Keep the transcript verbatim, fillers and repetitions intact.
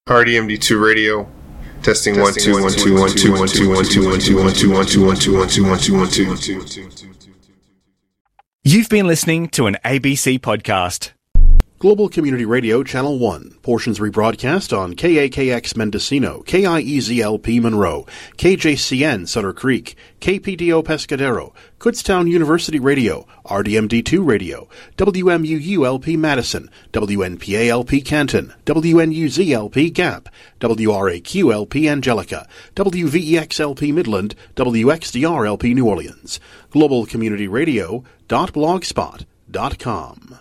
R D M D two radio. Testing one two one two one two one two one two one two one two one two one two one two one two one two one two. You've been listening to an A B C podcast. Global Community Radio, Channel one. Portions rebroadcast on K A K X Mendocino, K I E Z L P Monroe, K J C N Sutter Creek, K P D O Pescadero, Kutztown University Radio, R D M D two Radio, W M U U L P Madison, W N P A L P Canton, W N U Z L P Gap, W R A Q L P Angelica, W V E X L P Midland, W X D R L P New Orleans. Global Community Radio dot blogspot dot com